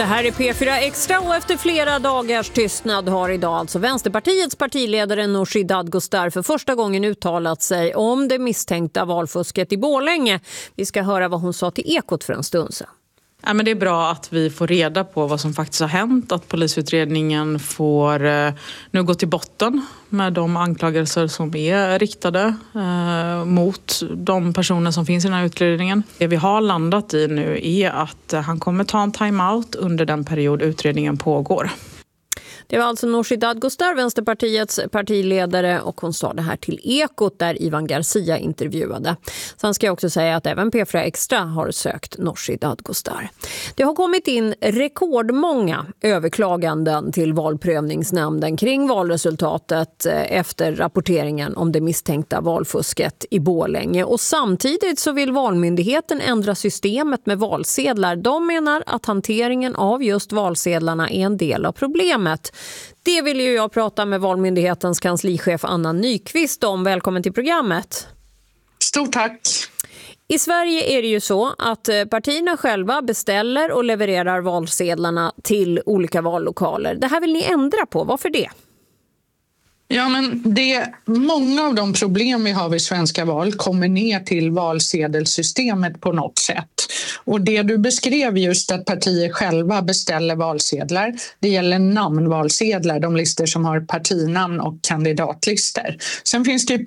Det här är P4 Extra och efter flera dagars tystnad har idag alltså Vänsterpartiets partiledare Nooshi Dadgostar för första gången uttalat sig om det misstänkta valfusket i Borlänge. Vi ska höra vad hon sa till Ekot för en stund sedan. Ja, men det är bra att vi får reda på vad som faktiskt har hänt, att polisutredningen får nu gå till botten med de anklagelser som är riktade mot de personer som finns i den här utredningen. Det vi har landat i nu är att han kommer ta en timeout under den period utredningen pågår. Det var alltså Nooshi Dadgostar, Vänsterpartiets partiledare, och hon sa det här till Ekot där Ivan Garcia intervjuade. Sen ska jag också säga att även P4 Extra har sökt Nooshi Dadgostar. Det har kommit in rekordmånga överklaganden till valprövningsnämnden kring valresultatet efter rapporteringen om det misstänkta valfusket i Borlänge. Och samtidigt så vill Valmyndigheten ändra systemet med valsedlar. De menar att hanteringen av just valsedlarna är en del av problemet. Det vill ju jag prata med Valmyndighetens kanslichef Anna Nyqvist om. Välkommen till programmet. Stort tack. I Sverige är det ju så att partierna själva beställer och levererar valsedlarna till olika vallokaler. Det här vill ni ändra på. Varför det? Ja, men många av de problem vi har vid svenska val kommer ner till valsedelssystemet på något sätt. Och det du beskrev just att partier själva beställer valsedlar, det gäller namnvalsedlar, de listor som har partinamn och kandidatlister. Sen finns det ju